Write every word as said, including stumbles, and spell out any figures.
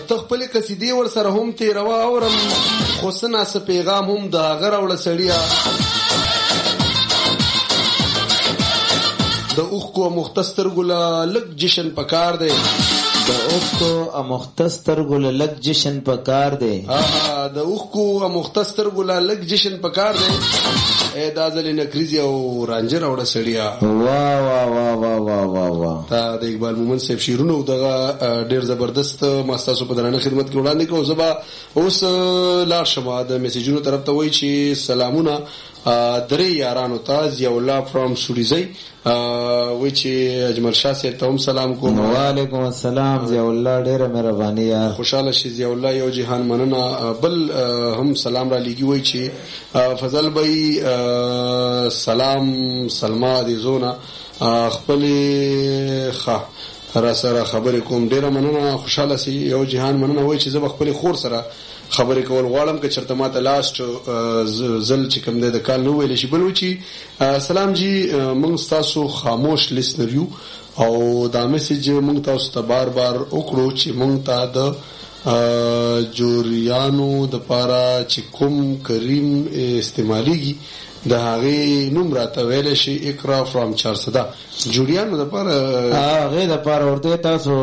ته خپل قصیدې ور سره هم تیروا اورم خو څه ناڅه پیغام هم د هغه راوړه سړیه د اوښکو مخته سترګو له لږ جشن پکار دی د اوښکو مخته سترګو له لږ جشن پکار دی د اوښکو مخته سترګو له لږ جشن پکار دی اے دا ځلې نکریزي او رانجه راوړه سړیه واه واه واه واه واه واه واه دا د اقبال مومند صاحب شعرونه دغه ډېر زبردست ما ستاسو په درانه خدمت کې وړاندې کوم زه به اوس لاړ شم د میسیجونو طرف ته وایي چې سلامونه درې یارانو ته ضیاء الله فرام سوریزی وایي چې اجمل شاه صاحب ته هم سلام کوم وعلیکم السلام ضیاء الله ډېره مهرباني یار خوشحاله شي ضیاء الله یو جهان مننه بل هم سلام را لېږي وایي چې فضل بھائی سلام سلما عزیزونه خپلې ښه را سره خبرې کوم ډېره مننه خوشحاله سي یو جهان مننه وایي چې زه به خپلې خور سره خبرې کول غواړم که چېرته ما ته لاست ځل چې کوم دی د کال نه وویلی شي بل و چې سلام جی موږ ستاسو خاموش لیسنر یو او دا میسیج موږ تاسو ته بار بار وکړو چې موږ ته د جوریانو د پاره چې کوم کریم استعمالیږي د هغې نوم راته ویلی شي اقرا فرام چارسده جوړیانو د پاره هغې د پاره ورته تاسو